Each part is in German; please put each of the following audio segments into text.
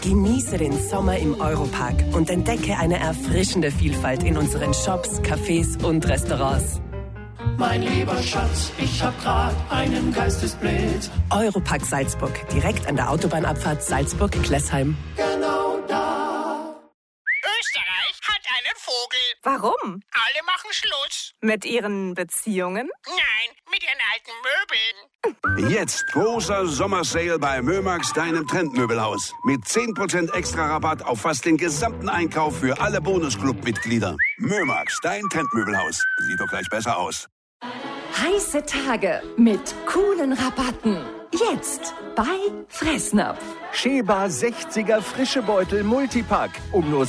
Genieße den Sommer im Europark und entdecke eine erfrischende Vielfalt in unseren Shops, Cafés und Restaurants. Mein lieber Schatz, ich hab grad einen Geistesblitz. Europark Salzburg, direkt an der Autobahnabfahrt Salzburg-Klessheim. Genau da. Österreich hat einen Vogel. Warum? Alle machen Schluss. Mit ihren Beziehungen? Nein, mit ihren alten Möbeln. Jetzt großer Sommersale bei Mömax, deinem Trendmöbelhaus. Mit 10% extra Rabatt auf fast den gesamten Einkauf für alle Bonusclub-Mitglieder. Mömax, dein Trendmöbelhaus. Sieht doch gleich besser aus. Heiße Tage mit coolen Rabatten. Jetzt bei Fressnapf. Sheba 60er frische Beutel Multipack um nur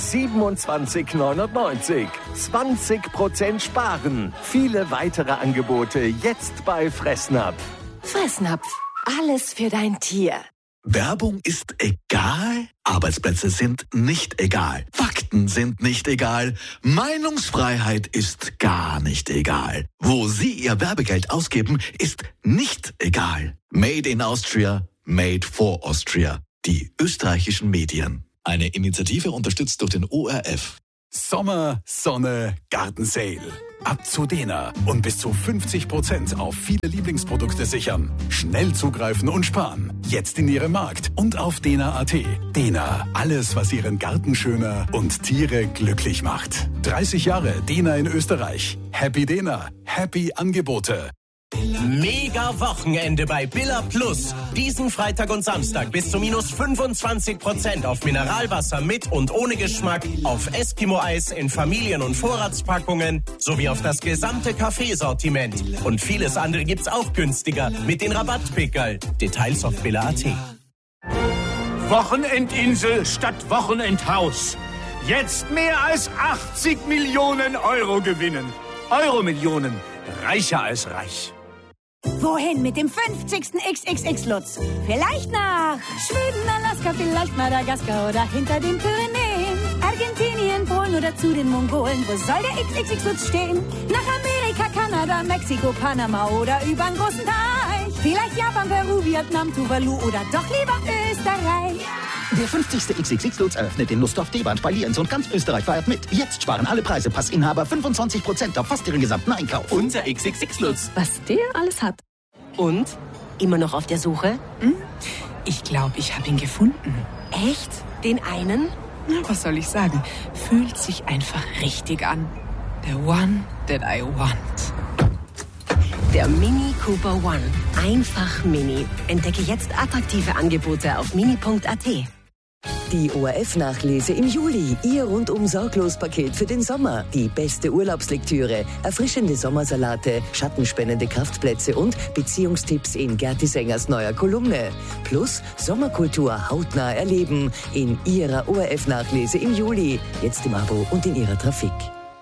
27,99. 20% sparen. Viele weitere Angebote jetzt bei Fressnapf. Fressnapf. Alles für dein Tier. Werbung ist egal, Arbeitsplätze sind nicht egal, Fakten sind nicht egal, Meinungsfreiheit ist gar nicht egal. Wo Sie Ihr Werbegeld ausgeben, ist nicht egal. Made in Austria, made for Austria. Die österreichischen Medien. Eine Initiative unterstützt durch den ORF. Sommer, Sonne, Gartensale. Ab zu Dena und bis zu 50% auf viele Lieblingsprodukte sichern. Schnell zugreifen und sparen. Jetzt in Ihrem Markt und auf dena.at. Dena, alles, was Ihren Garten schöner und Tiere glücklich macht. 30 Jahre Dena in Österreich. Happy Dena, happy Angebote. Mega Wochenende bei Billa Plus. Diesen Freitag und Samstag bis zu minus 25% auf Mineralwasser mit und ohne Geschmack, auf Eskimo-Eis in Familien- und Vorratspackungen sowie auf das gesamte Kaffeesortiment. Und vieles andere gibt's auch günstiger mit den Rabattpickerl. Details auf Billa.at. Wochenendinsel statt Wochenendhaus. Jetzt mehr als 80 Millionen Euro gewinnen. Euro-Millionen. Reicher als reich. Wohin mit dem 50. XXX-Lutz? Vielleicht nach Schweden, Alaska, vielleicht Madagaskar oder hinter den Pyrenäen. Argentinien, Polen oder zu den Mongolen. Wo soll der XXX-Lutz stehen? Nach Amerika, Kanada, Mexiko, Panama oder übern großen Teich. Vielleicht Japan, Peru, Vietnam, Tuvalu oder doch lieber Österreich. Der 50. XXX-Lutz eröffnet den Lustdorf D-Bahn bei Lienz und ganz Österreich feiert mit. Jetzt sparen alle Preise. Passinhaber 25% auf fast ihren gesamten Einkauf. Unser XXX-Lutz. Was der alles hat. Und? Immer noch auf der Suche? Ich glaube, ich habe ihn gefunden. Echt? Den einen? Na, was soll ich sagen? Fühlt sich einfach richtig an. The one that I want. Der Mini Cooper One. Einfach Mini. Entdecke jetzt attraktive Angebote auf mini.at. Die ORF-Nachlese im Juli. Ihr rundum sorglos Paket für den Sommer. Die beste Urlaubslektüre, erfrischende Sommersalate, schattenspendende Kraftplätze und Beziehungstipps in Gerti Sängers neuer Kolumne. Plus Sommerkultur hautnah erleben in Ihrer ORF-Nachlese im Juli. Jetzt im Abo und in Ihrer Trafik.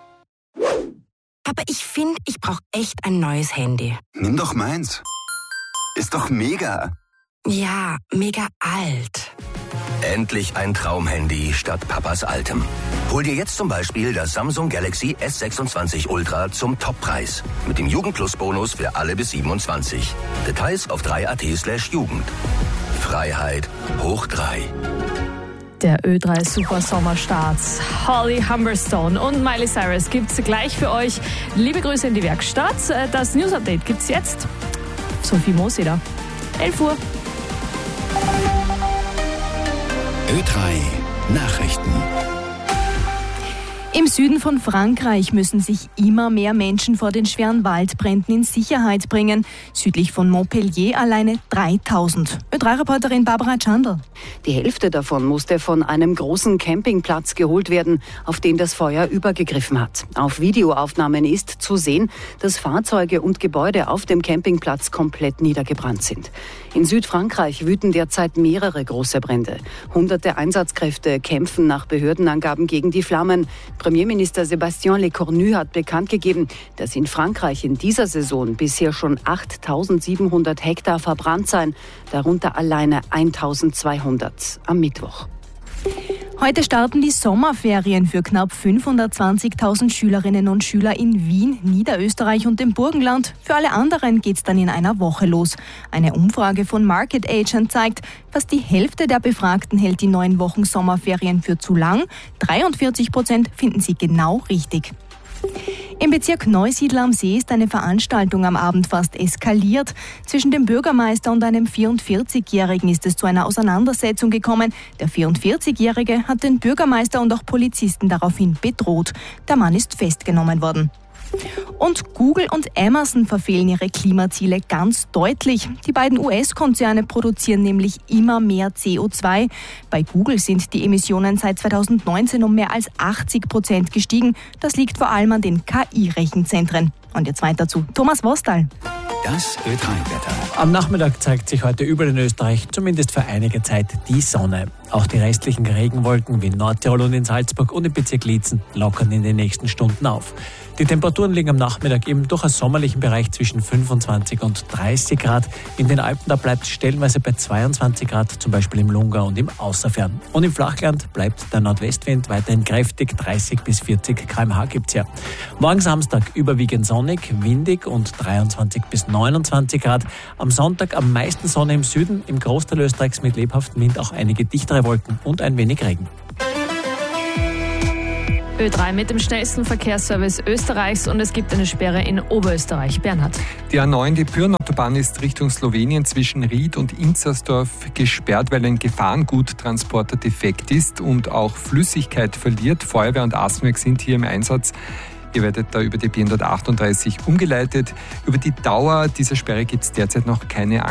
Aber ich finde, ich brauche echt ein neues Handy. Nimm doch meins. Ist doch mega. Ja, mega alt. Endlich ein Traumhandy statt Papas altem. Hol dir jetzt zum Beispiel das Samsung Galaxy S26 Ultra zum Toppreis. Mit dem Jugend-Plus-Bonus für alle bis 27. Details auf 3.at/Jugend. Freiheit hoch 3. Der Ö3 Super Sommerstart. Holly Humberstone und Miley Cyrus gibt's gleich für euch. Liebe Grüße in die Werkstatt. Das News Update gibt's jetzt. Sophie Mosi da. 11 Uhr. Ö3 Nachrichten. Im Süden von Frankreich müssen sich immer mehr Menschen vor den schweren Waldbränden in Sicherheit bringen. Südlich von Montpellier alleine 3000. Ö3-Reporterin Barbara Chandl. Die Hälfte davon musste von einem großen Campingplatz geholt werden, auf den das Feuer übergegriffen hat. Auf Videoaufnahmen ist zu sehen, dass Fahrzeuge und Gebäude auf dem Campingplatz komplett niedergebrannt sind. In Südfrankreich wüten derzeit mehrere große Brände. Hunderte Einsatzkräfte kämpfen nach Behördenangaben gegen die Flammen. Premierminister Sébastien Lecornu hat bekannt gegeben, dass in Frankreich in dieser Saison bisher schon 8.700 Hektar verbrannt seien, darunter alleine 1.200 am Mittwoch. Heute starten die Sommerferien für knapp 520.000 Schülerinnen und Schüler in Wien, Niederösterreich und dem Burgenland. Für alle anderen geht's dann in einer Woche los. Eine Umfrage von Market Agent zeigt, fast die Hälfte der Befragten hält die 9 Wochen Sommerferien für zu lang. 43% finden sie genau richtig. Im Bezirk Neusiedl am See ist eine Veranstaltung am Abend fast eskaliert. Zwischen dem Bürgermeister und einem 44-Jährigen ist es zu einer Auseinandersetzung gekommen. Der 44-Jährige hat den Bürgermeister und auch Polizisten daraufhin bedroht. Der Mann ist festgenommen worden. Und Google und Amazon verfehlen ihre Klimaziele ganz deutlich. Die beiden US-Konzerne produzieren nämlich immer mehr CO2. Bei Google sind die Emissionen seit 2019 um mehr als 80% gestiegen. Das liegt vor allem an den KI-Rechenzentren. Und jetzt weiter zu Thomas Wostal. Das Ö3-Wetter. Am Nachmittag zeigt sich heute überall in Österreich zumindest für einige Zeit die Sonne. Auch die restlichen Regenwolken wie in Nordtirol und in Salzburg und im Bezirk Liezen lockern in den nächsten Stunden auf. Die Temperaturen liegen am Nachmittag im durchaus sommerlichen Bereich zwischen 25 und 30 Grad. In den Alpen da bleibt es stellenweise bei 22 Grad, zum Beispiel im Lungau und im Außerfern. Und im Flachland bleibt der Nordwestwind weiterhin kräftig, 30 bis 40 km/h gibt's ja. Morgen Samstag überwiegend sonnig, windig und 23 bis 29 Grad. Am Sonntag am meisten Sonne im Süden, im Großteil Österreichs mit lebhaftem Wind auch einige dichtere Wolken und ein wenig Regen. Ö3 mit dem schnellsten Verkehrsservice Österreichs und es gibt eine Sperre in Oberösterreich. Bernhard. Die A9, die Pyreneautobahn, ist Richtung Slowenien zwischen Ried und Inzersdorf gesperrt, weil ein Gefahrenguttransporter defekt ist und auch Flüssigkeit verliert. Feuerwehr und Assenwerk sind hier im Einsatz. Ihr werdet da über die B138 umgeleitet. Über die Dauer dieser Sperre gibt es derzeit noch keine